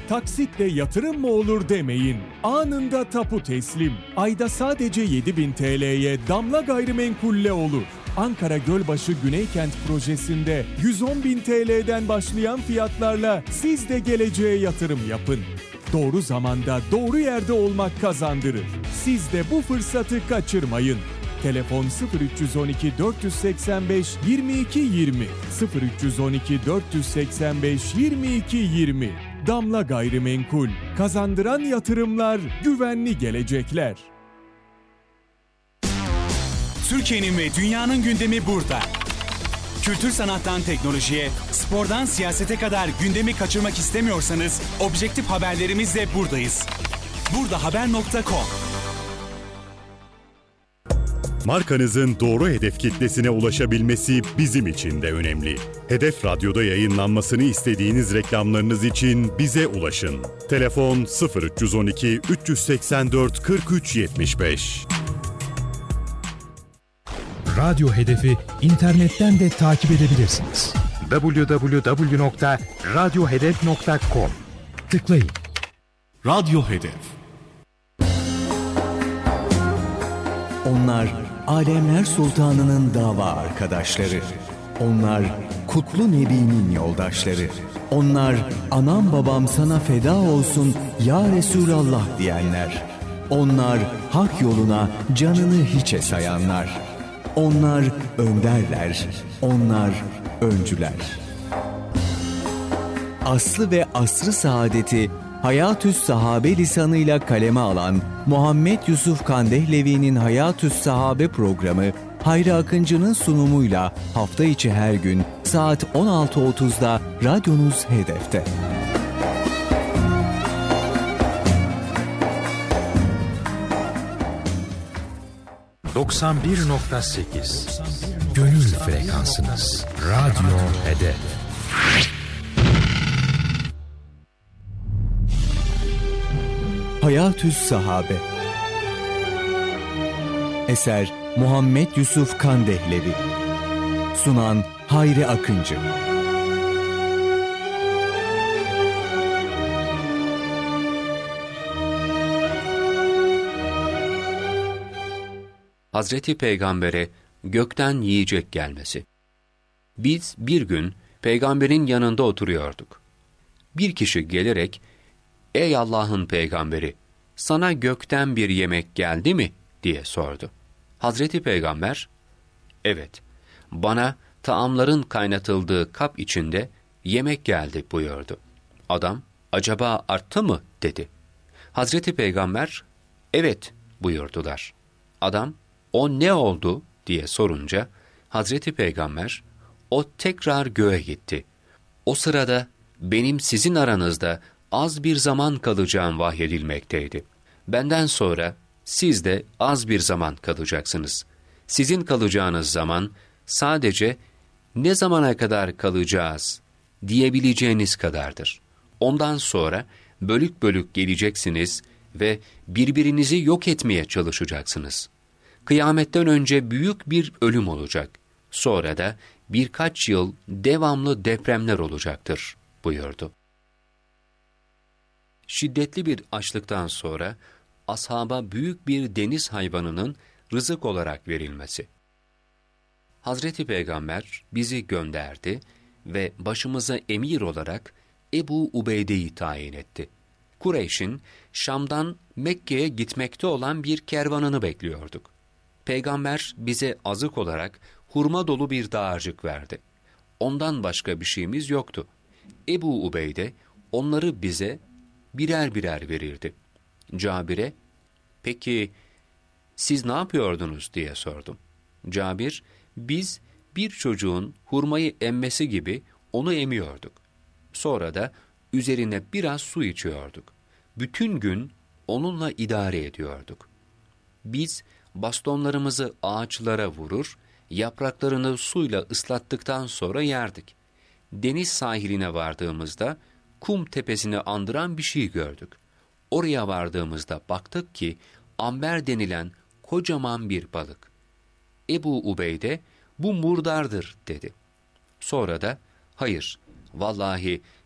taksitle yatırım mı olur demeyin. Anında tapu teslim. Ayda sadece 7.000 TL'ye Damla Gayrimenkul'le olur. Ankara Gölbaşı Güneykent projesinde 110.000 TL'den başlayan fiyatlarla siz de geleceğe yatırım yapın. Doğru zamanda doğru yerde olmak kazandırır. Siz de bu fırsatı kaçırmayın. Telefon 0312 485 22 20 0312 485 22 20. Damla Gayrimenkul, kazandıran yatırımlar, güvenli gelecekler. Türkiye'nin ve dünyanın gündemi burada. Kültür sanattan teknolojiye, spordan siyasete kadar gündemi kaçırmak istemiyorsanız objektif haberlerimizle buradayız. Burdahaber.com. Markanızın doğru hedef kitlesine ulaşabilmesi bizim için de önemli. Hedef Radyo'da yayınlanmasını istediğiniz reklamlarınız için bize ulaşın. Telefon 0312 384 43 75. Radyo Hedef'i internetten de takip edebilirsiniz. www.radyohedef.com tıklayın. Radyo Hedef. Onlar Alemler Sultanı'nın dava arkadaşları. Onlar Kutlu Nebi'nin yoldaşları. Onlar anam babam sana feda olsun ya Resulallah diyenler. Onlar hak yoluna canını hiçe sayanlar. Onlar önderler, onlar öncüler. Aslı ve asrı saadeti Hayatü's Sahabe lisanıyla kaleme alan Muhammed Yusuf Kandehlevi'nin Hayatü's Sahabe programı Hayri Akıncı'nın sunumuyla hafta içi her gün saat 16.30'da radyonuz Hedef'te. ...91.8 Gönül frekansınız. Radyo Hedef. Hayatü's Sahabe. Eser Muhammed Yusuf Kandehlevi. Sunan Hayri Akıncı. Hazreti Peygamber'e gökten yiyecek gelmesi. Biz bir gün Peygamber'in yanında oturuyorduk. Bir kişi gelerek, "Ey Allah'ın peygamberi, sana gökten bir yemek geldi mi?" diye sordu. Hazreti Peygamber, "Evet, bana taamların kaynatıldığı kap içinde yemek geldi" buyurdu. Adam, "Acaba arttı mı?" dedi. Hazreti Peygamber, "Evet" buyurdular. Adam, "O ne oldu?" diye sorunca, Hazreti Peygamber, "O tekrar göğe gitti. O sırada benim sizin aranızda az bir zaman kalacağım vahyedilmekteydi. Benden sonra siz de az bir zaman kalacaksınız. Sizin kalacağınız zaman sadece ne zamana kadar kalacağız diyebileceğiniz kadardır. Ondan sonra bölük bölük geleceksiniz ve birbirinizi yok etmeye çalışacaksınız. Kıyametten önce büyük bir ölüm olacak. Sonra da birkaç yıl devamlı depremler olacaktır" buyurdu. Şiddetli bir açlıktan sonra ashaba büyük bir deniz hayvanının rızık olarak verilmesi. Hazreti Peygamber bizi gönderdi ve başımıza emir olarak Ebu Ubeyde'yi tayin etti. Kureyş'in Şam'dan Mekke'ye gitmekte olan bir kervanını bekliyorduk. Peygamber bize azık olarak hurma dolu bir dağarcık verdi. Ondan başka bir şeyimiz yoktu. Ebu Ubeyde onları bize birer birer verirdi. Cabir'e, "Peki siz ne yapıyordunuz?" diye sordum. Cabir, "Biz bir çocuğun hurmayı emmesi gibi onu emiyorduk. Sonra da üzerine biraz su içiyorduk. Bütün gün onunla idare ediyorduk. Biz bastonlarımızı ağaçlara vurur, yapraklarını suyla ıslattıktan sonra yerdik. Deniz sahiline vardığımızda kum tepesini andıran bir şey gördük. Oraya vardığımızda baktık ki amber denilen kocaman bir balık. Ebu Ubeyde, "Bu murdardır" dedi. Sonra da, "Hayır, vallahi